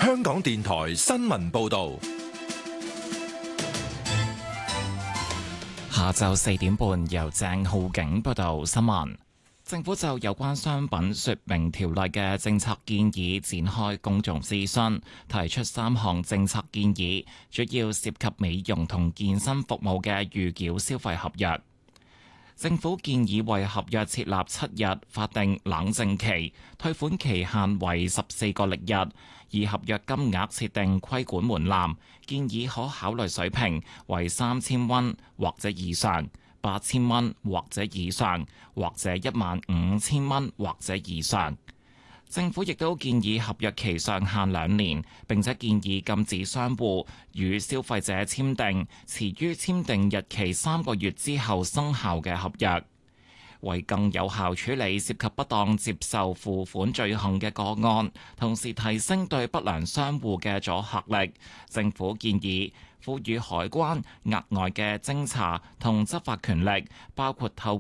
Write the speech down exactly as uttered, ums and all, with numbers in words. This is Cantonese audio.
香港電台新聞報道。 下晝四點半，由鄭浩景報道新聞。政府就有關商品說明條例嘅政策建議展開公眾諮詢，提出三項政策建議，主要涉及美容同健身服務嘅預繳消費合約。政府建議為合約設立七日法定冷靜期，退款期限為十四個曆日，以合約金額設定規管門檻，建議可考慮水平為三千蚊或者以上、八千蚊或者以上，或者一萬五千蚊或者以上。政府亦都建議合約期上限兩年，並且建議禁止商戶與消費者簽訂遲於簽訂日期三個月之後生效嘅合約。為更有效處理涉及不當接受付款罪行嘅個案，同時提升對不良商戶嘅阻嚇力，政府建議賦予海關額外嘅偵查同執法權力，包括透